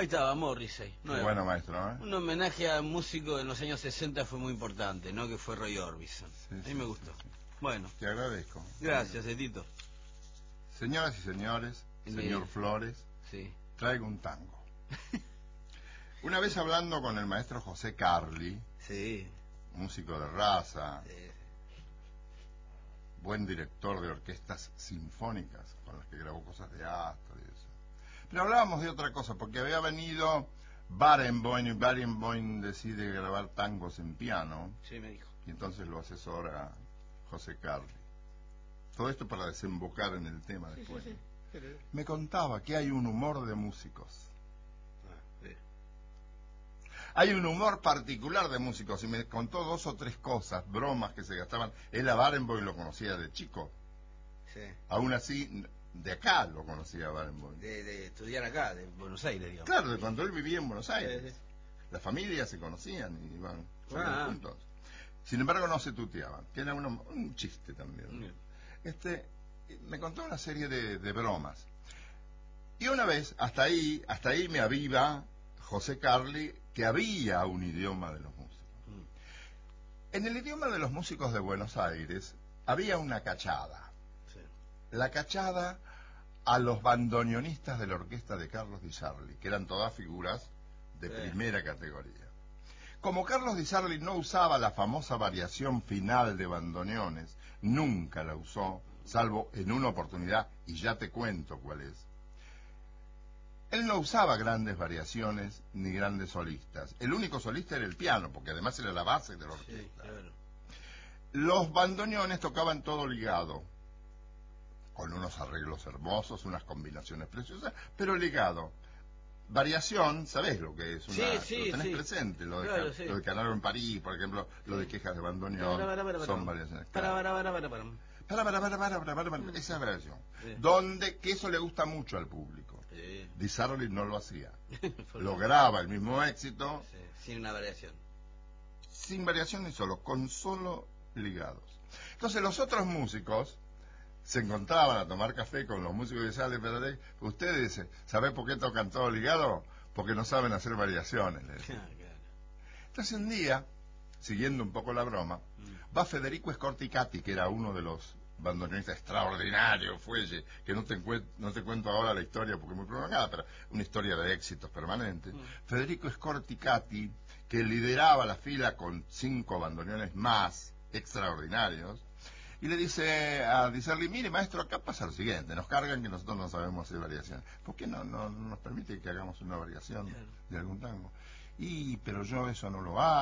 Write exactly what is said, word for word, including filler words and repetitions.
Ahí estaba, Morrissey. Qué bueno maestro, ¿eh? Un homenaje a un músico en los años sesenta fue muy importante, ¿no? Que fue Roy Orbison. Sí, a mí sí, me gustó. Sí, sí. Bueno. Te agradezco. Gracias, Etito. Señoras y señores, señor Flores, sí. traigo un tango. Una vez hablando con el maestro José Carli, sí. músico de raza, sí. buen director de orquestas sinfónicas, con las que grabó cosas de Astor y eso. Pero hablábamos de otra cosa, porque había venido Barenboim y Barenboim decide grabar tangos en piano. Sí, me dijo. Y entonces lo asesora José Carli. Todo esto para desembocar en el tema después. Sí, sí, sí. Me contaba que hay un humor de músicos. Ah, sí. Hay un humor particular de músicos y me contó dos o tres cosas, bromas que se gastaban. Él a Barenboim lo conocía de chico. Sí. Aún así, de acá lo conocía Barenboim. De, de estudiar acá, de Buenos Aires, digamos. Claro, de cuando él vivía en Buenos Aires. Sí, sí. Las familias se conocían y iban ah. juntos. Sin embargo, no se tuteaban, que era uno, un chiste también. Bien. Este, me contó una serie de, de bromas. Y una vez, hasta ahí, hasta ahí me aviva José Carli, que había un idioma de los músicos. Mm. En el idioma de los músicos de Buenos Aires había una cachada. Sí. La cachada a los bandoneonistas de la orquesta de Carlos Di Sarli, que eran todas figuras de sí. primera categoría. Como Carlos Di Sarli no usaba la famosa variación final de bandoneones, nunca la usó, salvo en una oportunidad, y ya te cuento cuál es. Él no usaba grandes variaciones ni grandes solistas. El único solista era el piano, porque además era la base de la orquesta. Sí, claro. Los bandoneones tocaban todo ligado, con unos arreglos hermosos, unas combinaciones preciosas, pero ligado. Variación, ¿sabés lo que es? Una, sí, sí, lo tenés sí. presente, lo de, claro, sí. lo de Canaro en París, por ejemplo, sí. lo de quejas de bandoneón, para, para, para, para, son variaciones. Para, para, para, para, para. Para, para, para, para, para, para, para, esa variación. Sí. Donde, que eso le gusta mucho al público. Sí. Di Sarli no lo hacía. Lograba el mismo éxito. Sí. Sin una variación. Sin variación ni solo, con solo ligados. Entonces los otros músicos se encontraban a tomar café con los músicos de Sale, pero ustedes, ¿saben por qué tocan todo ligado? Porque no saben hacer variaciones. Entonces un día, siguiendo un poco la broma, mm. va Federico Scorticati, que era uno de los bandoneonistas extraordinarios, fuelle, que no te, no te cuento ahora la historia porque es muy prolongada, pero una historia de éxitos permanentes. Mm. Federico Scorticati, que lideraba la fila con cinco bandoneones más extraordinarios, y le dice a Di Sarli, mire maestro, acá pasa lo siguiente, nos cargan que nosotros no sabemos hacer variaciones. ¿Por qué no, no, no nos permite que hagamos una variación claro. de algún tango? Y, pero yo eso no lo hago.